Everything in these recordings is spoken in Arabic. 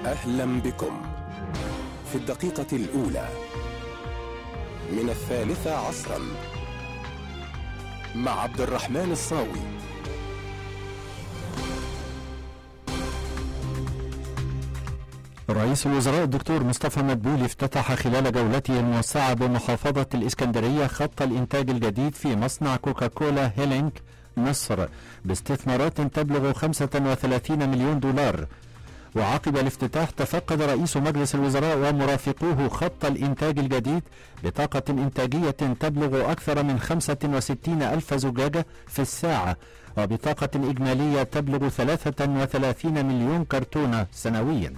أهلا بكم في الدقيقة الأولى من 13 مع عبد الرحمن الصاوي. رئيس الوزراء الدكتور مصطفى مدبولي افتتح خلال جولته الموسعة بمحافظة الإسكندرية خط الإنتاج الجديد في مصنع كوكاكولا هيلينك مصر باستثمارات تبلغ 35 مليون دولار. وعقب الافتتاح تفقد رئيس مجلس الوزراء ومرافقوه خط الإنتاج الجديد بطاقة إنتاجية تبلغ أكثر من 65 ألف زجاجة في الساعة، وبطاقة إجمالية تبلغ 33 مليون كرتونة سنويا.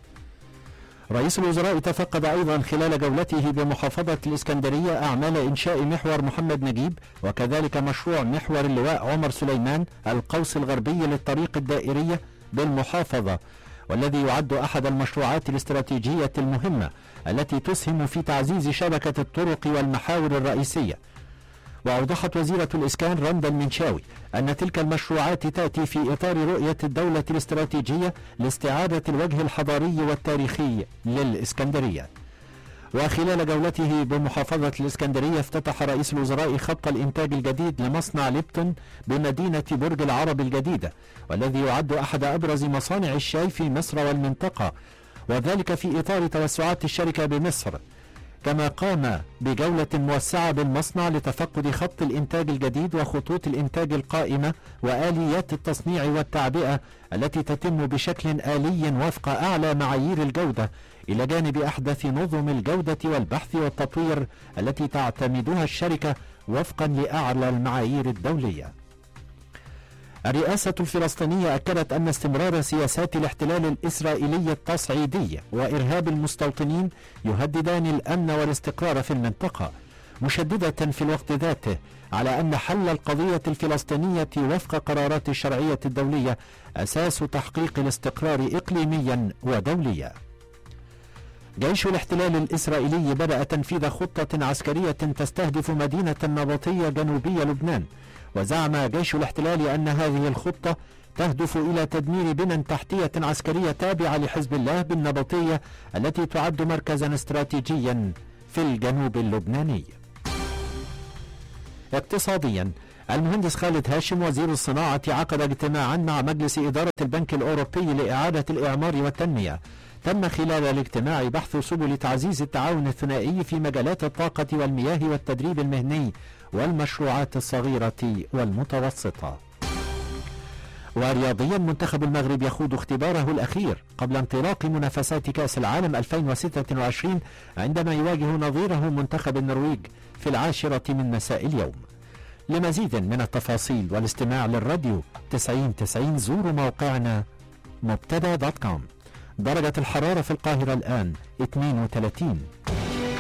رئيس الوزراء تفقد أيضا خلال جولته بمحافظة الإسكندرية أعمال إنشاء محور محمد نجيب، وكذلك مشروع محور اللواء عمر سليمان القوس الغربي للطريق الدائرية بالمحافظة، والذي يعد أحد المشروعات الاستراتيجية المهمة التي تسهم في تعزيز شبكة الطرق والمحاور الرئيسية. وأوضحت وزيرة الإسكان رندا المنشاوي أن تلك المشروعات تأتي في إطار رؤية الدولة الاستراتيجية لاستعادة الوجه الحضاري والتاريخي للإسكندرية. وخلال جولته بمحافظة الإسكندرية افتتح رئيس الوزراء خط الإنتاج الجديد لمصنع ليبتون بمدينة برج العرب الجديدة، والذي يعد أحد أبرز مصانع الشاي في مصر والمنطقة، وذلك في إطار توسعات الشركة بمصر. كما قام بجولة موسعة بالمصنع لتفقد خط الإنتاج الجديد وخطوط الإنتاج القائمة وآليات التصنيع والتعبئة التي تتم بشكل آلي وفق أعلى معايير الجودة، إلى جانب أحدث نظم الجودة والبحث والتطوير التي تعتمدها الشركة وفقا لأعلى المعايير الدولية. الرئاسة الفلسطينية أكدت أن استمرار سياسات الاحتلال الإسرائيلي التصعيدي وإرهاب المستوطنين يهددان الأمن والاستقرار في المنطقة، مشددة في الوقت ذاته على أن حل القضية الفلسطينية وفق قرارات الشرعية الدولية أساس تحقيق الاستقرار إقليميا ودوليا. جيش الاحتلال الإسرائيلي بدأ تنفيذ خطة عسكرية تستهدف مدينة النبطية جنوبي لبنان، وزعم جيش الاحتلال أن هذه الخطة تهدف إلى تدمير بنى تحتية عسكرية تابعة لحزب الله بالنبطية التي تعد مركزا استراتيجيا في الجنوب اللبناني. اقتصاديا، المهندس خالد هاشم وزير الصناعة عقد اجتماعا مع مجلس إدارة البنك الأوروبي لإعادة الإعمار والتنمية. تم خلال الاجتماع بحث سبل تعزيز التعاون الثنائي في مجالات الطاقة والمياه والتدريب المهني والمشروعات الصغيرة والمتوسطة. ورياضيا، منتخب المغرب يخوض اختباره الأخير قبل انطلاق منافسات كأس العالم 2026 عندما يواجه نظيره منتخب النرويج في 10 من مساء اليوم. لمزيد من التفاصيل والاستماع للراديو 90 زوروا موقعنا مبتدا.com. درجة الحرارة في القاهرة الآن 32.